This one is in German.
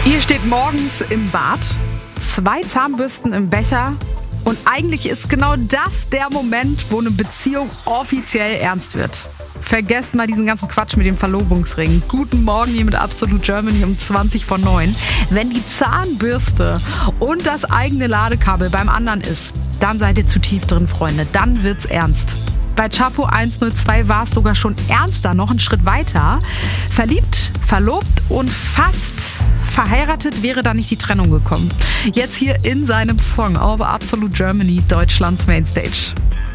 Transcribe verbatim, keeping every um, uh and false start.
Ihr steht morgens im Bad, zwei Zahnbürsten im Becher und eigentlich ist genau das der Moment, wo eine Beziehung offiziell ernst wird. Vergesst mal diesen ganzen Quatsch mit dem Verlobungsring. Guten Morgen hier mit Absolute Germany um zwanzig vor neun. Wenn die Zahnbürste und das eigene Ladekabel beim anderen ist, dann seid ihr zu tief drin, Freunde. Dann wird's ernst. Bei Chapo hundertzwei war es sogar schon ernster, noch einen Schritt weiter. Verliebt, verlobt und fast verheiratet wäre da nicht die Trennung gekommen. Jetzt hier in seinem Song auf Absolute Germany, Deutschlands Mainstage.